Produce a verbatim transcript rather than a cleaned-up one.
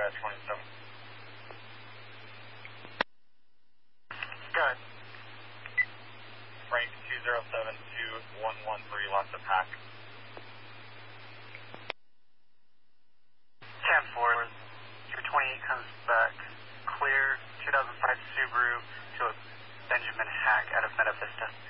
twenty-seven. Go ahead. Frank two zero seven two one one three, lost the pack. ten four, two twenty-eight comes back clear, two thousand five Subaru to a Benjamin Hack out of Meta Vista.